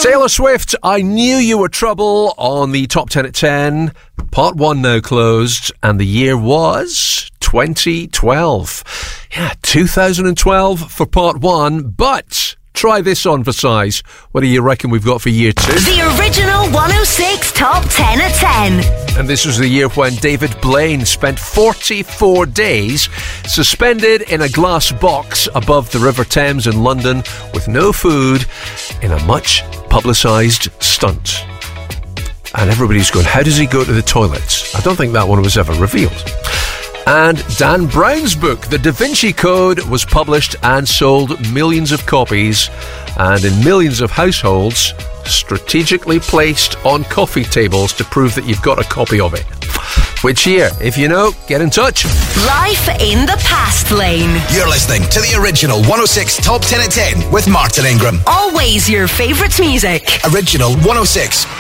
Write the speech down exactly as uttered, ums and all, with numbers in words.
Taylor Swift, I Knew You Were Trouble on the Top ten at ten. Part one now closed, and the year was twenty twelve. Yeah, two thousand twelve for part one, but try this on for size. What do you reckon we've got for year two? The original one oh six Top ten at ten. And this was the year when David Blaine spent forty-four days suspended in a glass box above the River Thames in London with no food in a much publicised stunt. And everybody's going, how does he go to the toilet? I don't think that one was ever revealed. And Dan Brown's book, The Da Vinci Code, was published and sold millions of copies, and in millions of households, strategically placed on coffee tables to prove that you've got a copy of it. Which year? If you know, get in touch. Life in the Past Lane. You're listening to the original one oh six Top ten at ten with Martin Ingram. Always your favourite music. Original one oh six.